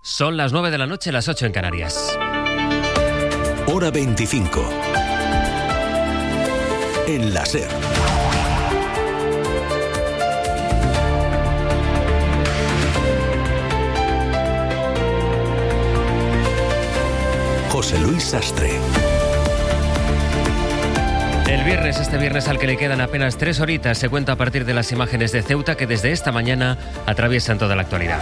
Son las 9 de la noche, las 8 en Canarias. Hora 25. En la SER. José Luis Sastre. Este viernes al que le quedan apenas 3 horitas, se cuenta a partir de las imágenes de Ceuta que desde esta mañana atraviesan toda la actualidad.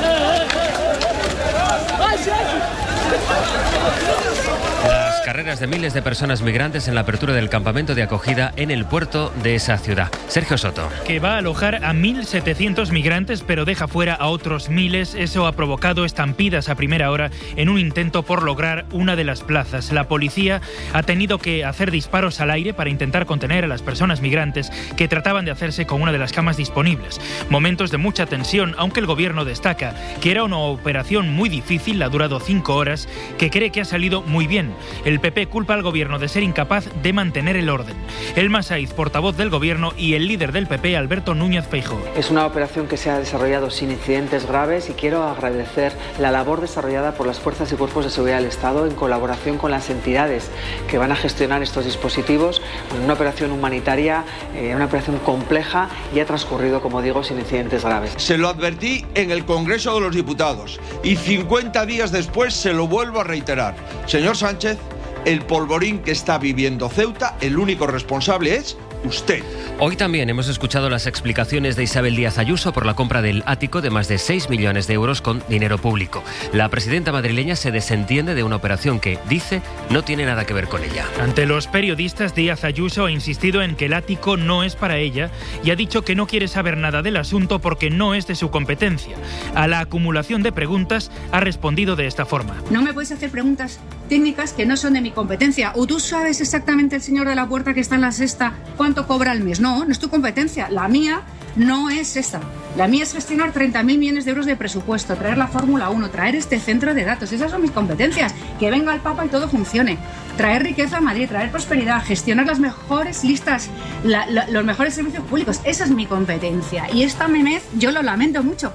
Las carreras de miles de personas migrantes en la apertura del campamento de acogida en el puerto de esa ciudad. Sergio Soto. Que va a alojar a 1.700 migrantes, pero deja fuera a otros miles. Eso ha provocado estampidas a primera hora en un intento por lograr una de las plazas. La policía ha tenido que hacer disparos al aire para intentar contener a las personas migrantes que trataban de hacerse con una de las camas disponibles. Momentos de mucha tensión, aunque el gobierno destaca que era una operación muy difícil, ha durado 5 horas, que cree que ha salido muy bien. El PP culpa al gobierno de ser incapaz de mantener el orden. Elma Saiz, portavoz del gobierno, y el líder del PP, Alberto Núñez Feijóo. Es una operación que se ha desarrollado sin incidentes graves y quiero agradecer la labor desarrollada por las fuerzas y cuerpos de seguridad del Estado en colaboración con las entidades que van a gestionar estos dispositivos. Una operación humanitaria, una operación compleja y ha transcurrido, como digo, sin incidentes graves. Se lo advertí en el Congreso de los Diputados y 50 días después se lo vuelvo a reiterar. Señor Sánchez, el polvorín que está viviendo Ceuta, el único responsable es usted. Hoy también hemos escuchado las explicaciones de Isabel Díaz Ayuso por la compra del ático de más de 6 millones de euros con dinero público. La presidenta madrileña se desentiende de una operación que, dice, no tiene nada que ver con ella. Ante los periodistas, Díaz Ayuso ha insistido en que el ático no es para ella y ha dicho que no quiere saber nada del asunto porque no es de su competencia. A la acumulación de preguntas ha respondido de esta forma. No me puedes hacer preguntas técnicas que no son de mi competencia. ¿O tú sabes exactamente, el señor de la puerta que está en la sexta, cuánto cobra al mes? No es tu competencia. La mía no es esa. La mía es gestionar 30.000 millones de euros de presupuesto, traer la Fórmula 1, traer este centro de datos. Esas son mis competencias. Que venga el Papa y todo funcione. Traer riqueza a Madrid, traer prosperidad, gestionar las mejores listas, los mejores servicios públicos. Esa es mi competencia. Y esta memez yo lo lamento mucho.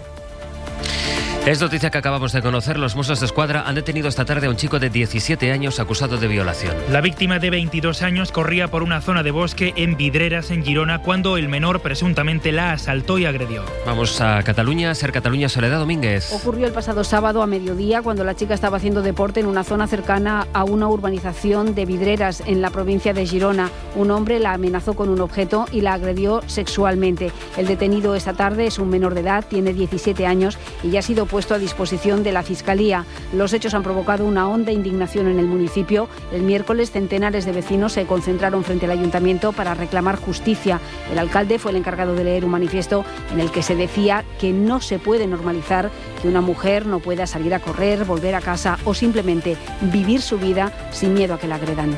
Es noticia que acabamos de conocer. Los Mossos d'Esquadra han detenido esta tarde a un chico de 17 años acusado de violación. La víctima, de 22 años, corría por una zona de bosque en Vidreras, en Girona, cuando el menor presuntamente la asaltó y agredió. Vamos a Cataluña, SER Cataluña, Soledad Domínguez. Ocurrió el pasado sábado a mediodía, cuando la chica estaba haciendo deporte en una zona cercana a una urbanización de Vidreras, en la provincia de Girona. Un hombre la amenazó con un objeto y la agredió sexualmente. El detenido esta tarde es un menor de edad, tiene 17 años y ya ha sido puesto a disposición de la Fiscalía. Los hechos han provocado una honda indignación en el municipio. El miércoles, centenares de vecinos se concentraron frente al ayuntamiento para reclamar justicia. El alcalde fue el encargado de leer un manifiesto en el que se decía que no se puede normalizar que una mujer no pueda salir a correr, volver a casa o simplemente vivir su vida sin miedo a que la agredan.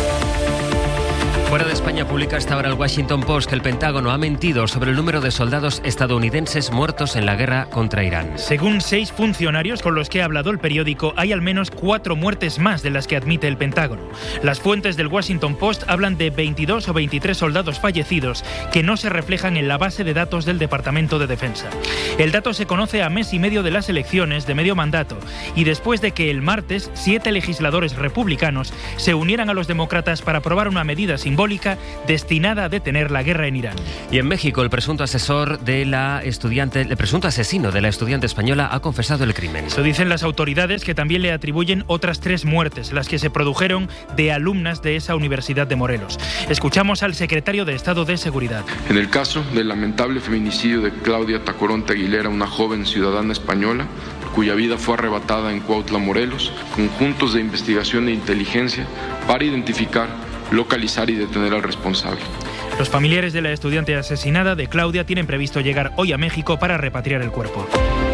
Fuera de España, publica hasta ahora el Washington Post que el Pentágono ha mentido sobre el número de soldados estadounidenses muertos en la guerra contra Irán. Según 6 funcionarios con los que ha hablado el periódico, hay al menos 4 muertes más de las que admite el Pentágono. Las fuentes del Washington Post hablan de 22 o 23 soldados fallecidos que no se reflejan en la base de datos del Departamento de Defensa. El dato se conoce a mes y medio de las elecciones de medio mandato y después de que el martes 7 legisladores republicanos se unieran a los demócratas para aprobar una medida simbólica destinada a detener la guerra en Irán. Y en México, el presunto asesino de la estudiante española ha confesado el crimen. Eso dicen las autoridades, que también le atribuyen otras 3 muertes, las que se produjeron de alumnas de esa Universidad de Morelos. Escuchamos al secretario de Estado de Seguridad. En el caso del lamentable feminicidio de Claudia Tacoronte Aguilera, una joven ciudadana española, cuya vida fue arrebatada en Cuautla, Morelos, conjuntos de investigación e inteligencia para identificar, localizar y detener al responsable. Los familiares de la estudiante asesinada, de Claudia, tienen previsto llegar hoy a México para repatriar el cuerpo.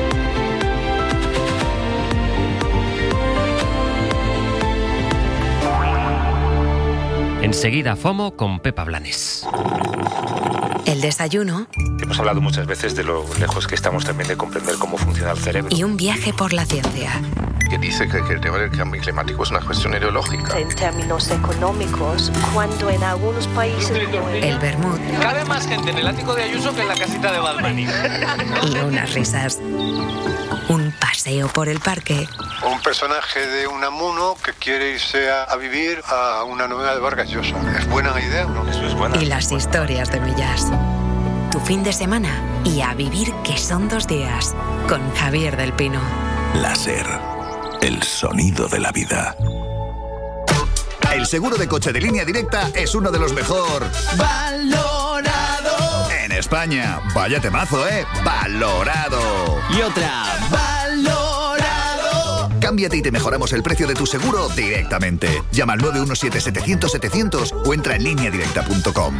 Enseguida, FOMO con Pepa Blanes. El desayuno. Hemos hablado muchas veces de lo lejos que estamos también de comprender cómo funciona el cerebro. Y un viaje por la ciencia. Que dice que el tema del cambio climático es una cuestión ideológica. En términos económicos, cuando en algunos países... El vermut. Cabe más gente en el ático de Ayuso que en la casita de Batman. Y unas risas. Un paseo. paseo por el parque. Un personaje de Unamuno que quiere irse a vivir a una novela de Vargas Llosa. ¿Es buena idea o no? Eso es buena. Y las historias de Millás. Tu fin de semana y a vivir que son 2 días. Con Javier del Pino. La SER, el sonido de la vida. El seguro de coche de Línea Directa es uno de los mejor valorado en España. Vaya temazo, ¿eh? Valorado. Y otra, valorado. Cámbiate y te mejoramos el precio de tu seguro directamente. Llama al 917-700-700 o entra en lineadirecta.com.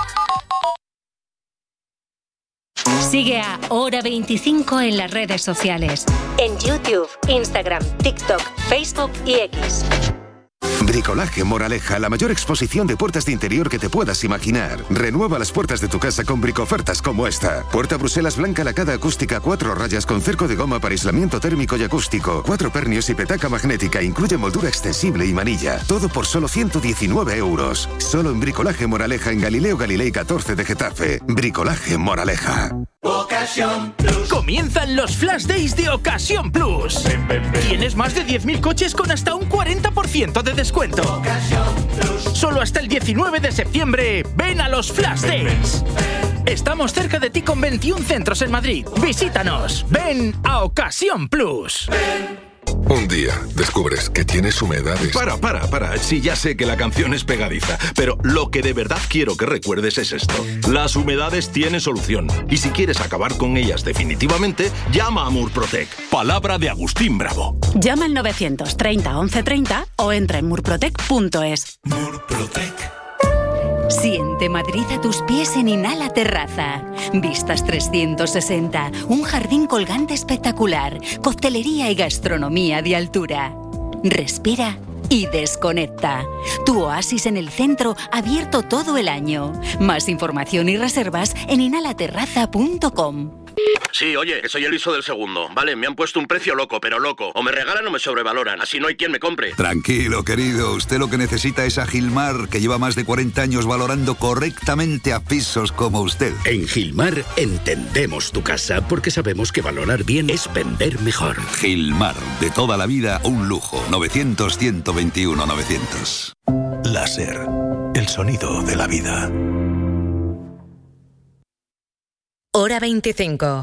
Sigue a Hora 25 en las redes sociales. En YouTube, Instagram, TikTok, Facebook y X. Bricolaje Moraleja, la mayor exposición de puertas de interior que te puedas imaginar. Renueva las puertas de tu casa con bricofertas como esta. Puerta Bruselas blanca lacada acústica 4 rayas con cerco de goma para aislamiento térmico y acústico. 4 pernios y petaca magnética. Incluye moldura extensible y manilla. Todo por solo 119 euros. Solo en Bricolaje Moraleja en Galileo Galilei 14 de Getafe. Bricolaje Moraleja. Ocasión Plus. Comienzan los Flash Days de Ocasión Plus. Tienes más de 10.000 coches con hasta un 40% de descuento. Ocasión Plus. Solo hasta el 19 de septiembre. Ven a los Flash Days. Estamos cerca de ti con 21 centros en Madrid. Visítanos. Ven a Ocasión Plus. Un día descubres que tienes humedades. Para. Sí, ya sé que la canción es pegadiza, pero lo que de verdad quiero que recuerdes es esto. Las humedades tienen solución. Y si quieres acabar con ellas definitivamente, llama a Murprotec. Palabra de Agustín Bravo. Llama al 930 1130 o entra en murprotec.es. Murprotec. Siente Madrid a tus pies en Inhala Terraza. Vistas 360, un jardín colgante espectacular, coctelería y gastronomía de altura. Respira y desconecta. Tu oasis en el centro, abierto todo el año. Más información y reservas en inhalaterraza.com. Sí, oye, que soy el ISO del segundo. Vale, me han puesto un precio loco, pero loco. O me regalan o me sobrevaloran. Así no hay quien me compre. Tranquilo, querido. Usted lo que necesita es a Gilmar, que lleva más de 40 años valorando correctamente a pisos como usted. En Gilmar entendemos tu casa porque sabemos que valorar bien es vender mejor. Gilmar, de toda la vida, un lujo. 900-121-900. La SER, el sonido de la vida. Hora 25.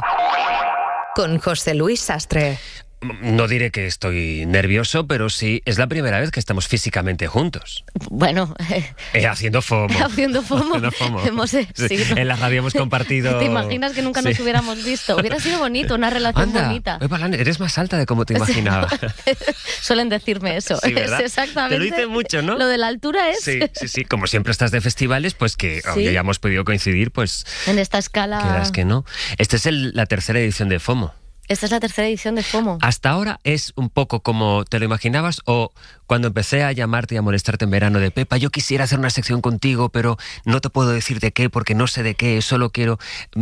Con José Luis Sastre. No diré que estoy nervioso, pero sí, es la primera vez que estamos físicamente juntos. Bueno... haciendo FOMO. Haciendo FOMO. Hemos, sí, en la radio hemos compartido... ¿Te imaginas que nunca nos hubiéramos visto? Hubiera sido bonito, una relación bonita. Eres más alta de como te imaginaba. Suelen decirme eso. Sí, ¿verdad? Es exactamente... Te lo dicen mucho, ¿no? Lo de la altura es... Sí. Como siempre estás de festivales, pues que hoy ya hemos podido coincidir, pues... En esta escala... Quedas que no. Esta es la tercera edición de FOMO. Esta es la tercera edición de FOMO. ¿Hasta ahora es un poco como te lo imaginabas o cuando empecé a llamarte y a molestarte en verano de Pepa, yo quisiera hacer una sección contigo, pero no te puedo decir de qué porque no sé de qué, solo quiero...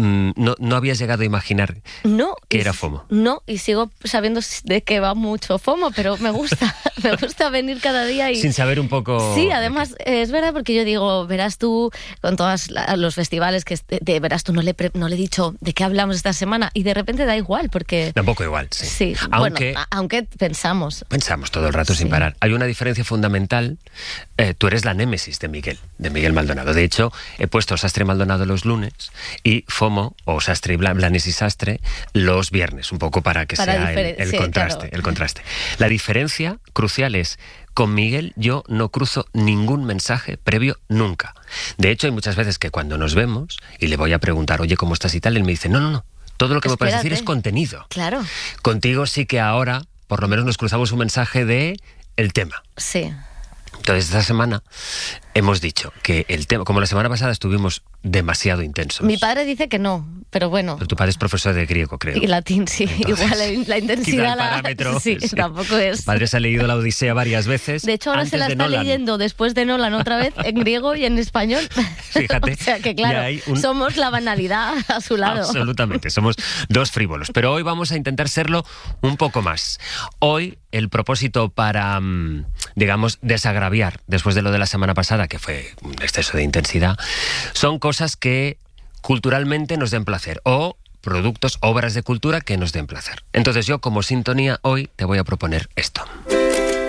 No habías llegado a imaginar que era FOMO? No, y sigo sabiendo de que va mucho FOMO, pero me gusta venir cada día y... Sin saber un poco... Sí, además es verdad porque yo digo, verás tú, con todos los festivales que verás tú, no le he dicho de qué hablamos esta semana y de repente da igual porque... Tampoco igual, sí. Sí, aunque pensamos. Pensamos todo el rato sin parar. Hay una diferencia fundamental. Tú eres la némesis de Miguel Maldonado. De hecho, he puesto Sastre Maldonado los lunes y FOMO, o Sastre Blanes y Sastre, los viernes, un poco para que sea el contraste. Claro. El contraste. La diferencia crucial es... Con Miguel yo no cruzo ningún mensaje previo nunca. De hecho, hay muchas veces que cuando nos vemos y le voy a preguntar, oye, ¿cómo estás y tal? Él me dice, no. Todo lo que me puedes decir es contenido. Claro. Contigo sí que ahora, por lo menos nos cruzamos un mensaje de el tema. Sí. Entonces, esta semana hemos dicho que el tema, como la semana pasada estuvimos demasiado intensos. Mi padre dice que no, pero bueno. Pero tu padre es profesor de griego, creo. Y latín, sí. Entonces, igual la intensidad... el parámetro, sí, tampoco es... Tu padre se ha leído la Odisea varias veces. De hecho, ahora se la está leyendo después de Nolan otra vez, en griego y en español. Fíjate. O sea que, claro, somos la banalidad a su lado. Absolutamente, somos dos frívolos. Pero hoy vamos a intentar serlo un poco más. Hoy, el propósito para, digamos, desagraviar, después de lo de la semana pasada, que fue un exceso de intensidad, son cosas que culturalmente nos den placer o productos, obras de cultura que nos den placer. Entonces yo, como sintonía, hoy te voy a proponer esto.